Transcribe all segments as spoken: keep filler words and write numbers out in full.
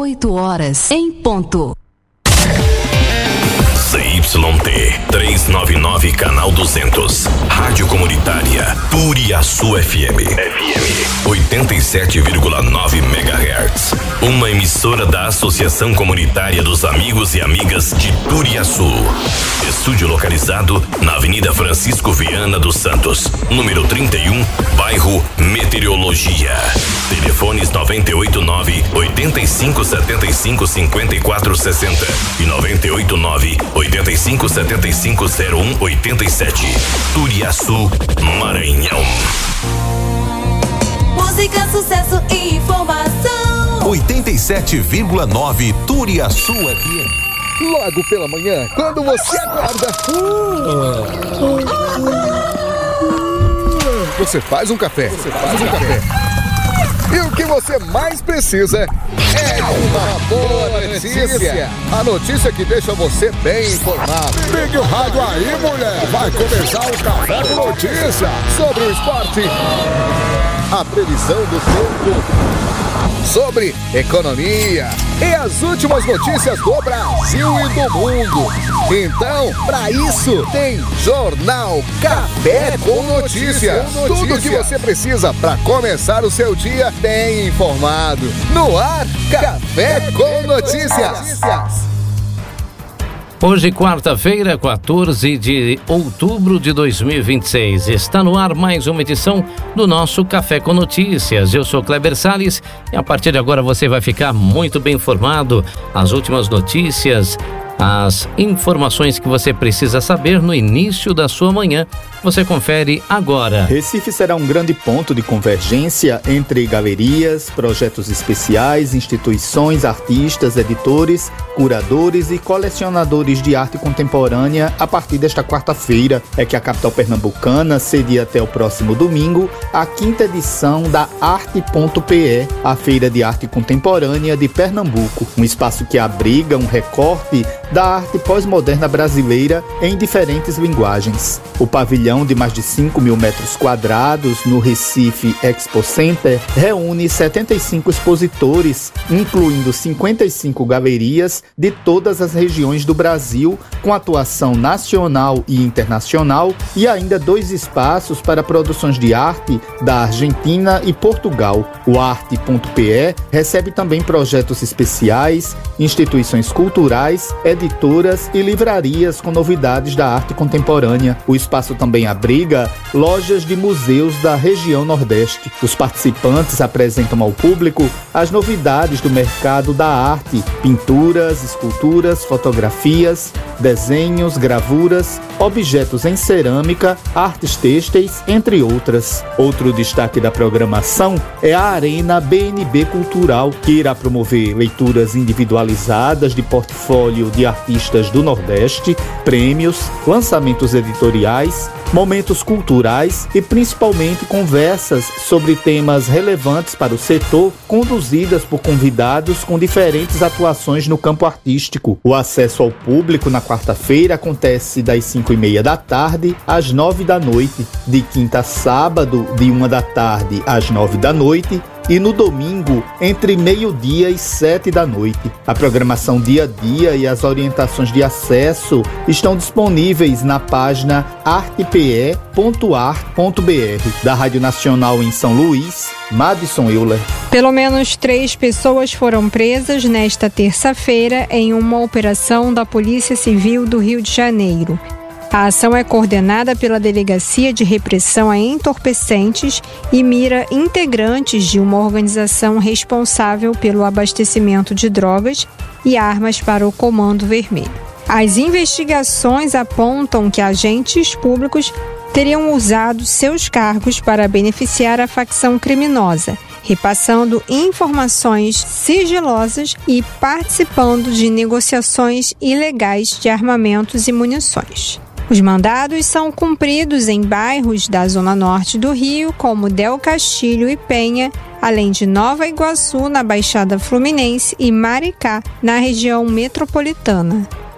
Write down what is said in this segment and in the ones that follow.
oito horas em ponto. C Y T trezentos e noventa e nove, canal duzentos. Rádio Comunitária Turiaçu F M. F M oitenta e sete vírgula nove megahertz. Uma emissora da Associação Comunitária dos Amigos e Amigas de Turiaçu. Estúdio localizado na Avenida Francisco Viana dos Santos, número trinta e um, bairro Meteorologia. Telefones noventa e oito nove, oitenta e cinco, setenta e cinco, cinquenta e quatro sessenta e noventa e oito nove, oitenta e cinco, setenta e cinco, zero um, oitenta e sete. Turiaçu, Maranhão. Música, sucesso e informação. oitenta e sete vírgula nove Turiaçu F M. Logo pela manhã, quando você acorda, você faz um café, você faz um café. E o que você mais precisa é uma boa notícia. A notícia que deixa você bem informado. Ligue o rádio aí, mulher. Vai começar o Café com Notícia sobre o esporte, a previsão do tempo, sobre economia e as últimas notícias do Brasil e do mundo. Então, para isso, tem Jornal Café com Notícias. Tudo o que você precisa para começar o seu dia bem informado. No ar, Café com Notícias. Hoje, quarta-feira, quatorze de outubro de dois mil e vinte e seis. Está no ar mais uma edição do nosso Café com Notícias. Eu sou Kleber Salles e a partir de agora você vai ficar muito bem informado. As últimas notícias, as informações que você precisa saber no início da sua manhã, você confere agora. Recife será um grande ponto de convergência entre galerias, projetos especiais, instituições, artistas, editores, curadores e colecionadores de arte contemporânea a partir desta quarta-feira. É que a capital pernambucana cedia até o próximo domingo a quinta edição da Arte.pe, a Feira de Arte Contemporânea de Pernambuco, um espaço que abriga um recorte da arte pós-moderna brasileira em diferentes linguagens. O pavilhão de mais de cinco mil metros quadrados no Recife Expo Center reúne setenta e cinco expositores, incluindo cinquenta e cinco galerias de todas as regiões do Brasil, com atuação nacional e internacional, e ainda dois espaços para produções de arte da Argentina e Portugal. O Arte.pe recebe também projetos especiais, instituições culturais, editoras e livrarias com novidades da arte contemporânea. O espaço também abriga lojas de museus da região Nordeste. Os participantes apresentam ao público as novidades do mercado da arte: pinturas, esculturas, fotografias, desenhos, gravuras, objetos em cerâmica, artes têxteis, entre outras. Outro destaque da programação é a Arena B N B Cultural, que irá promover leituras individualizadas de portfólio de artistas do Nordeste, prêmios, lançamentos editoriais, momentos culturais e principalmente conversas sobre temas relevantes para o setor, conduzidas por convidados com diferentes atuações no campo artístico. O acesso ao público na quarta-feira acontece das cinco e meia da tarde às nove da noite, de quinta a sábado, de uma da tarde às nove da noite, e no domingo, entre meio-dia e sete da noite. A programação dia a dia e as orientações de acesso estão disponíveis na página artepe ponto art ponto br. Da Rádio Nacional em São Luís, Madison Euler. Pelo menos três pessoas foram presas nesta terça-feira em uma operação da Polícia Civil do Rio de Janeiro. A ação é coordenada pela Delegacia de Repressão a Entorpecentes e mira integrantes de uma organização responsável pelo abastecimento de drogas e armas para o Comando Vermelho. As investigações apontam que agentes públicos teriam usado seus cargos para beneficiar a facção criminosa, repassando informações sigilosas e participando de negociações ilegais de armamentos e munições. Os mandados são cumpridos em bairros da Zona Norte do Rio, como Del Castilho e Penha, além de Nova Iguaçu, na Baixada Fluminense, e Maricá, na região metropolitana.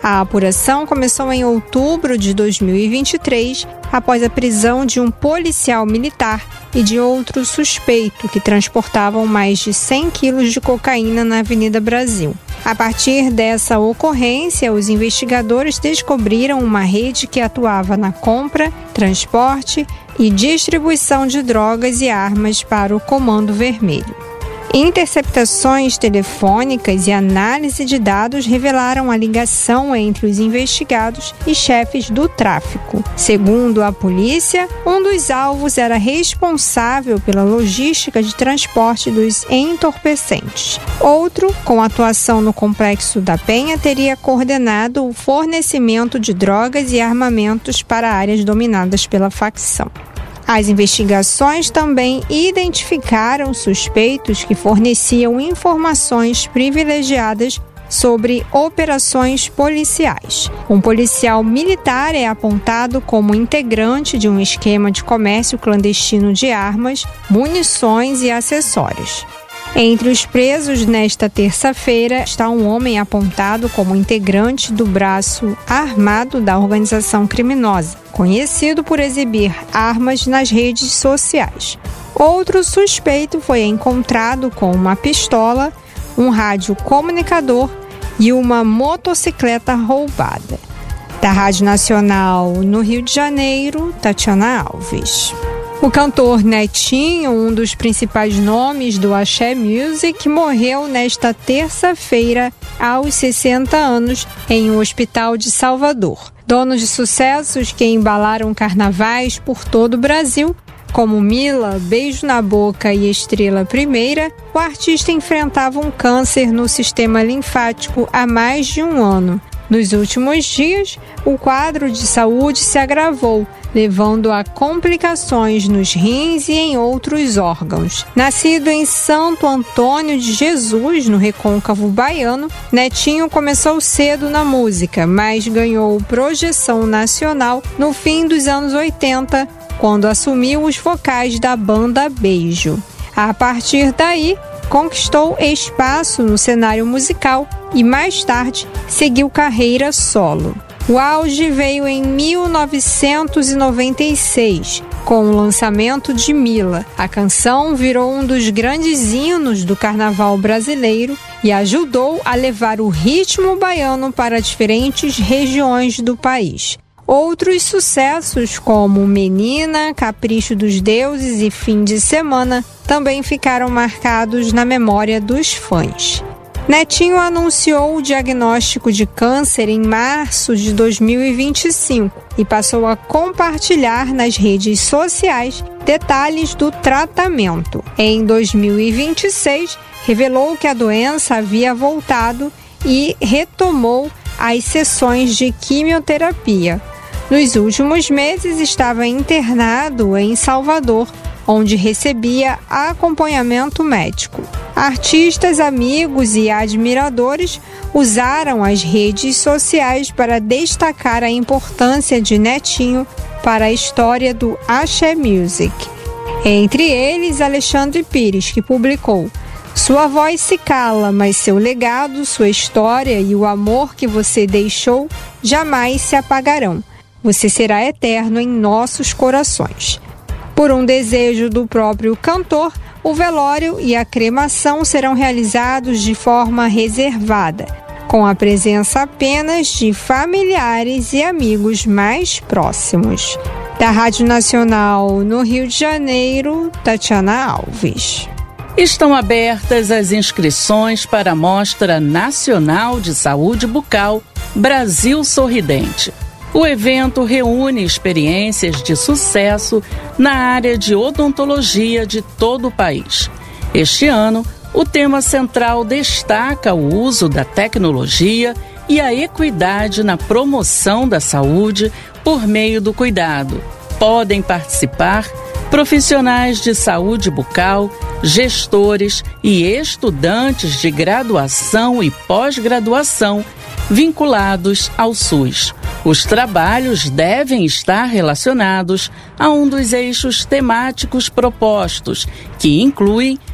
A apuração começou em outubro de dois mil e vinte e três, após a prisão de um policial militar e de outro suspeito que transportavam mais de cem quilos de cocaína na Avenida Brasil. A partir dessa ocorrência, os investigadores descobriram uma rede que atuava na compra, transporte e distribuição de drogas e armas para o Comando Vermelho. Interceptações telefônicas e análise de dados revelaram a ligação entre os investigados e chefes do tráfico. Segundo a polícia, um dos alvos era responsável pela logística de transporte dos entorpecentes. Outro, com atuação no Complexo da Penha, teria coordenado o fornecimento de drogas e armamentos para áreas dominadas pela facção. As investigações também identificaram suspeitos que forneciam informações privilegiadas sobre operações policiais. Um policial militar é apontado como integrante de um esquema de comércio clandestino de armas, munições e acessórios. Entre os presos nesta terça-feira está um homem apontado como integrante do braço armado da organização criminosa, conhecido por exibir armas nas redes sociais. Outro suspeito foi encontrado com uma pistola, um rádio comunicador e uma motocicleta roubada. Da Rádio Nacional no Rio de Janeiro, Tatiana Alves. O cantor Netinho, um dos principais nomes do Axé Music, morreu nesta terça-feira aos sessenta anos em um hospital de Salvador. Dono de sucessos que embalaram carnavais por todo o Brasil, como Mila, Beijo na Boca e Estrela Primeira, o artista enfrentava um câncer no sistema linfático há mais de um ano. Nos últimos dias, o quadro de saúde se agravou, levando a complicações nos rins e em outros órgãos. Nascido em Santo Antônio de Jesus, no Recôncavo Baiano, Netinho começou cedo na música, mas ganhou projeção nacional no fim dos anos oitenta, quando assumiu os vocais da banda Beijo. A partir daí, conquistou espaço no cenário musical e, mais tarde, seguiu carreira solo. O auge veio em mil novecentos e noventa e seis, com o lançamento de Mila. A canção virou um dos grandes hinos do carnaval brasileiro e ajudou a levar o ritmo baiano para diferentes regiões do país. Outros sucessos, como Menina, Capricho dos Deuses e Fim de Semana, também ficaram marcados na memória dos fãs. Netinho anunciou o diagnóstico de câncer em março de dois mil e vinte e cinco e passou a compartilhar nas redes sociais detalhes do tratamento. Em dois mil e vinte e seis, revelou que a doença havia voltado e retomou as sessões de quimioterapia. Nos últimos meses, estava internado em Salvador, onde recebia acompanhamento médico. Artistas, amigos e admiradores usaram as redes sociais para destacar a importância de Netinho para a história do Axé Music. Entre eles, Alexandre Pires, que publicou: "Sua voz se cala, mas seu legado, sua história e o amor que você deixou jamais se apagarão. Você será eterno em nossos corações." Por um desejo do próprio cantor, o velório e a cremação serão realizados de forma reservada, com a presença apenas de familiares e amigos mais próximos. Da Rádio Nacional no Rio de Janeiro, Tatiana Alves. Estão abertas as inscrições para a Mostra Nacional de Saúde Bucal Brasil Sorridente. O evento reúne experiências de sucesso na área de odontologia de todo o país. Este ano, o tema central destaca o uso da tecnologia e a equidade na promoção da saúde por meio do cuidado. Podem participar profissionais de saúde bucal, gestores e estudantes de graduação e pós-graduação vinculados ao SUS. Os trabalhos devem estar relacionados a um dos eixos temáticos propostos, que incluem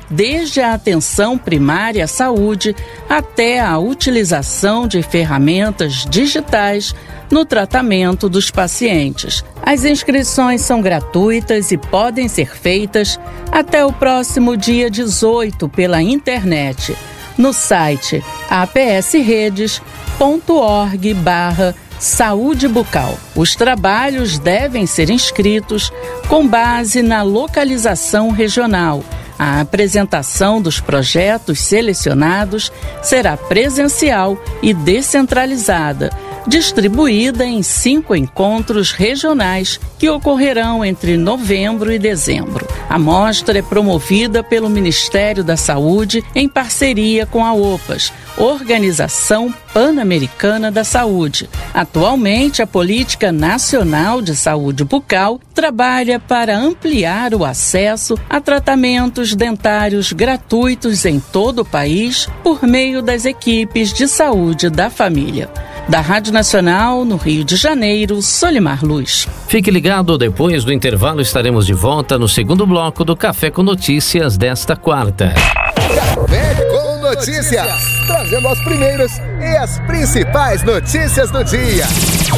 desde a atenção primária à saúde até a utilização de ferramentas digitais no tratamento dos pacientes. As inscrições são gratuitas e podem ser feitas até o próximo dia dezoito pela internet, no site apsredes ponto org barra saúde bucal. Os trabalhos devem ser inscritos com base na localização regional. A apresentação dos projetos selecionados será presencial e descentralizada, distribuída em cinco encontros regionais que ocorrerão entre novembro e dezembro. A mostra é promovida pelo Ministério da Saúde em parceria com a OPAS, Organização Pan-Americana da Saúde. Atualmente, a Política Nacional de Saúde Bucal trabalha para ampliar o acesso a tratamentos dentários gratuitos em todo o país por meio das equipes de saúde da família. Da Rádio Nacional, no Rio de Janeiro, Solimar Luz. Fique ligado, depois do intervalo estaremos de volta no segundo bloco do Café com Notícias desta quarta. Café com Notícias, trazendo as primeiras e as principais notícias do dia.